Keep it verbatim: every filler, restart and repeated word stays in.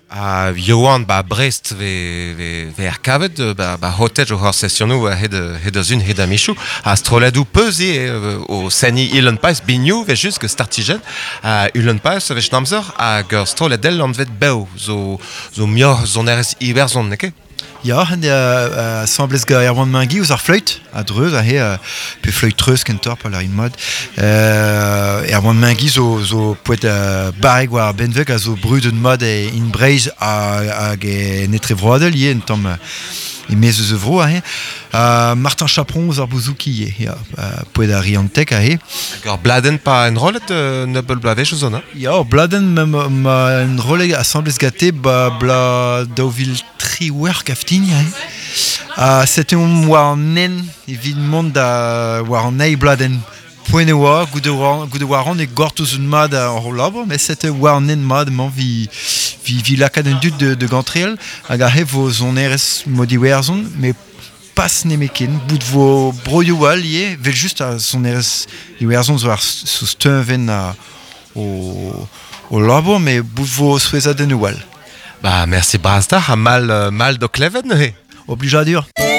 A Johan ba Brest ve ve ve ar kavet ba ba hotel o sessionou a het het a zun het a michou a stroladou peuze o sani Elon Pais bignou ve just que startigen a Elon Pais ve schnamzer a gur stroladel an vet beu zo zo mior zon eres iwer zon neke. Ja, en de uh, sembles ga er vant mangi ouz ar fleut, a dreuz, a he, uh, pe fleut treuz kentor pa la in mod. Uh, er vant mangi zo, zo poet uh, barek war benvek a zo brud un mod e in breiz hag e netre vroadel, ye, en tom uh, e mez eus evro, a he. Uh, Martin Chaperon ouz ar bouzouki, ye, ya, uh, poet a riantek, a he. Gur bladen pa en rolet uh, nebeul blavech o zon, ha? Ya, or bladen ma, ma en roleg a sembles gate ba bla daouvil tri war kaftin, ya, he. Uh, C'était un war nen, evidemment, da war an ei bladen poene oa, goude war an e gortouz un mad ar labre, mais c'était war nen mad, man vi, vi, vi lakad un dud de, de gantreel, hag a he vo zon erez modi werzon, mais pas nemeken, bout vo broioù al ye, vel just a zon erez werzon zo ar so steunven a o, o labre, mais bout vo souezat en oual. Bah merci Brastar, a mal, uh, mal do klevet ne he. Obligadur.